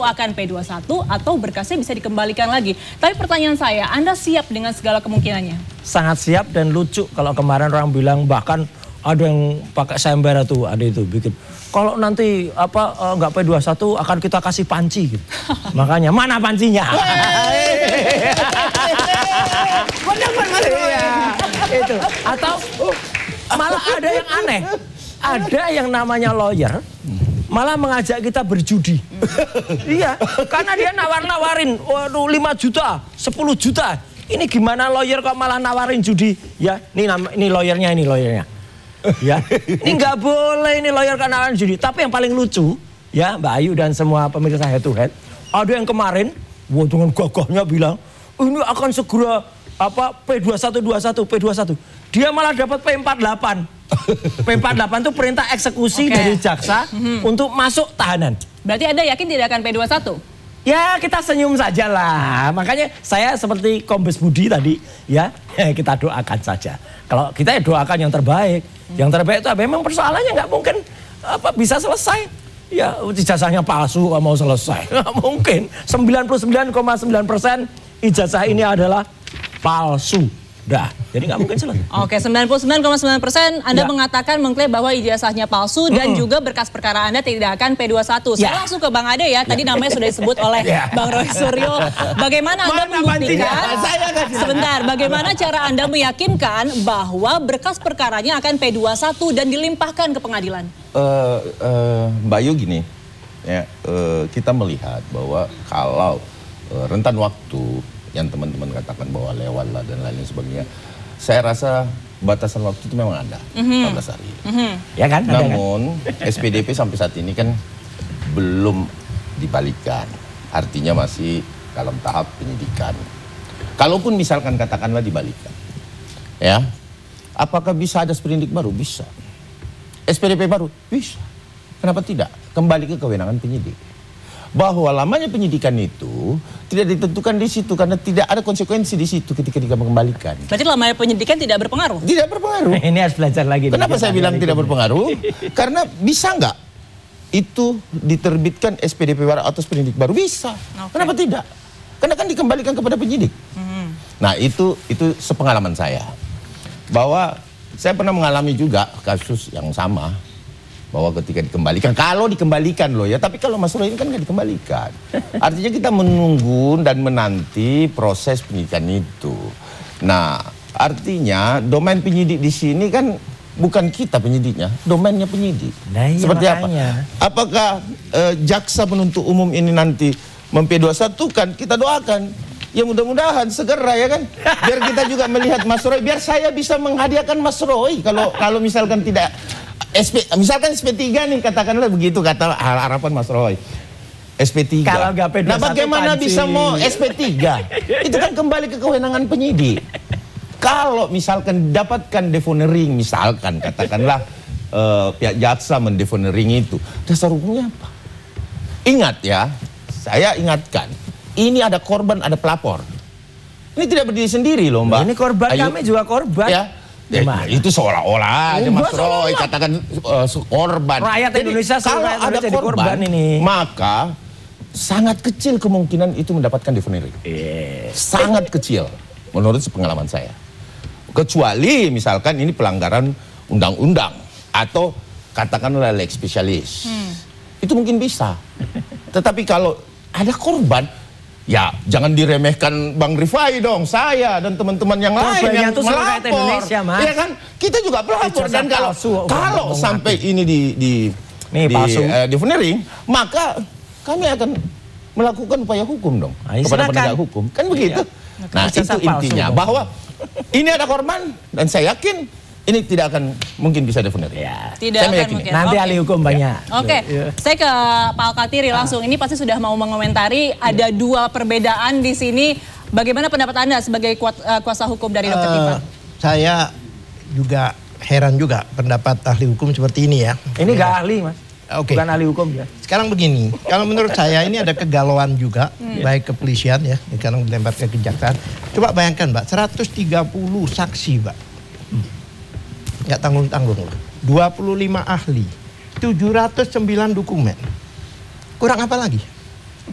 akan P21 atau berkasnya bisa dikembalikan lagi. Tapi pertanyaan saya, Anda siap dengan segala kemungkinannya? Sangat siap dan lucu kalau kemarin orang bilang bahkan ada yang pakai sayembara tuh, ada itu bikin. Kalau nanti nggak P21 akan kita kasih panci gitu. Makanya mana pancinya? Itu. Atau malah ada yang aneh. Ada yang namanya lawyer malah mengajak kita berjudi. Iya, karena dia nawar-nawarin, waduh 5 juta, 10 juta. Ini gimana lawyer kok malah nawarin judi? Ya, ini lawyernya, Ya, ini nggak boleh ini lawyer kan nawarin judi. Tapi yang paling lucu, ya Mbak Ayu dan semua pemirsa Head to Head, ada yang kemarin, dengan gagahnya bilang, ini akan segera P21. Dia malah dapat P48. P48 itu perintah eksekusi dari jaksa untuk masuk tahanan. Berarti Anda yakin tidak akan P21? Ya kita senyum saja lah. Makanya saya seperti Kombes Budi tadi ya, kita doakan saja. Kalau kita ya doakan yang terbaik. Yang terbaik itu memang persoalannya nggak mungkin bisa selesai. Ya ijazahnya palsu kalau mau selesai. Nggak mungkin. 99,9% ijazah ini adalah palsu. Dah, jadi nggak mungkin selesai. Oke, 99,9% Anda mengatakan mengklaim bahwa ijazahnya palsu dan juga berkas perkara Anda tidak akan P21. Saya langsung ke Bang Ade ya, tadi namanya sudah disebut oleh Bang Roy Suryo. Bagaimana Anda membuktikan? Sebentar, bagaimana cara Anda meyakinkan bahwa berkas perkaranya akan P21 dan dilimpahkan ke pengadilan? Mbak Yu gini, ya, kita melihat bahwa kalau rentan waktu yang teman-teman katakan bahwa lewat lah dan lain sebagainya, saya rasa batasan waktu itu memang ada, 14 hari. Ya kan? Namun SPDP sampai saat ini kan belum dibalikan, artinya masih dalam tahap penyidikan. Kalaupun misalkan katakanlah dibalikan, ya, apakah bisa ada sprindik baru? Bisa. SPDP baru? Bisa. Kenapa tidak? Kembali ke kewenangan penyidik. Bahwa lamanya penyidikan itu tidak ditentukan di situ karena tidak ada konsekuensi di situ ketika dikembalikan. Berarti lamanya penyidikan tidak berpengaruh? Tidak berpengaruh. Ini harus belajar lagi. Kenapa saya bilang tidak berpengaruh? Karena bisa nggak itu diterbitkan SPDP baru atau sprindik baru? Bisa. Kenapa tidak? Karena kan dikembalikan kepada penyidik. Nah itu sepengalaman saya. Bahwa saya pernah mengalami juga kasus yang sama. Bahwa ketika dikembalikan, kalau dikembalikan loh ya, tapi kalau Mas Roy ini kan nggak dikembalikan. Artinya kita menunggu dan menanti proses penyidikan itu. Nah, artinya domain penyidik di sini kan bukan kita penyidiknya, domainnya penyidik. Nah, iya, seperti makanya. apa? Apakah jaksa penuntut umum ini nanti P21 kan kita doakan. Ya mudah-mudahan segera ya kan. Biar kita juga melihat Mas Roy, biar saya bisa menghadiahkan Mas Roy kalau misalkan tidak misalkan SP3 nih, katakanlah begitu kata harapan Mas Roy. SP3. Kalau nggak P21 nah bagaimana panci. bisa mau SP3? Itu kan kembali ke kewenangan penyidik. Kalau misalkan dapatkan defonering, misalkan katakanlah pihak jaksa mendefonering itu, dasar hukumnya apa? Ingat ya, saya ingatkan, ini ada korban, ada pelapor. Ini tidak berdiri sendiri loh Mbak. Ini korban, kami juga korban. Ya. Itu seolah-olah aja Mas Roy katakan korban. Rakyat Indonesia kalau ada korban ini, maka sangat kecil kemungkinan itu mendapatkan defonering. Sangat kecil menurut pengalaman saya. Kecuali misalkan ini pelanggaran undang-undang atau katakanlah lex specialis. Itu mungkin bisa. Tetapi kalau ada korban, ya jangan diremehkan Bang Rifai dong, saya dan teman-teman yang lain yang melapor. Indonesia, Mas. Ya kan, kita juga pelapor dan kalau sampai ini defonering, maka kami akan melakukan upaya hukum dong kepada penegak hukum. Kan begitu. Nah, itu intinya bahwa ini ada korban dan saya yakin ini tidak akan mungkin bisa defonering. Tidak saya akan mungkin. Nanti ahli hukum banyak. Saya ke Pak Alkatiri langsung. Ini pasti sudah mau mengomentari ada dua perbedaan di sini. Bagaimana pendapat Anda sebagai kuasa hukum dari Dr. Tifa? Saya juga heran juga pendapat ahli hukum seperti ini ya. Ini nggak ahli Mas. Bukan ahli hukum ya. Sekarang begini, kalau menurut saya ini ada kegalauan juga, baik kepolisian ya, sekarang dilempar ke kejaksaan. Coba bayangkan Mbak, 130 saksi Mbak. Nggak tanggung-tanggung lah. 25 ahli, 709 dokumen. Kurang apa lagi?